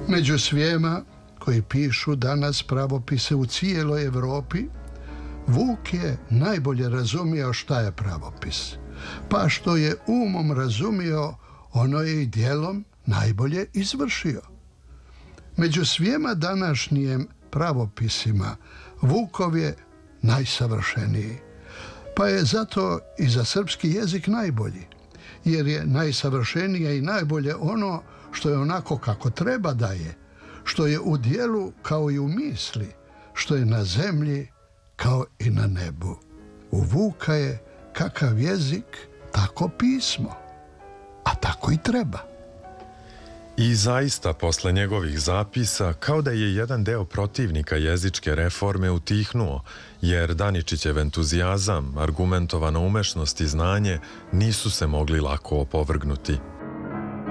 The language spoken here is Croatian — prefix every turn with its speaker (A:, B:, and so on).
A: Među svijema koji pišu danas pravopise u cijeloj Europi, Vuk je najbolje razumio šta je pravopis. Pa što je umom razumio, ono je i djelom najbolje izvršio. Među svijema današnjim pravopisima Vukov je najsavršeniji. Pa je zato i za srpski jezik najbolji, jer je najsavršenije i najbolje ono što je onako kako treba da je, što je u djelu kao i u misli, što je na zemlji kao i na nebu. U Vuka je kakav jezik, tako pismo, a tako i treba.
B: I zaista, posle njegovih zapisa, kao da je jedan deo protivnika jezičke reforme utihnuo, jer Daničićev entuzijazam, argumentovana umešnost i znanje nisu se mogli lako opovrgnuti.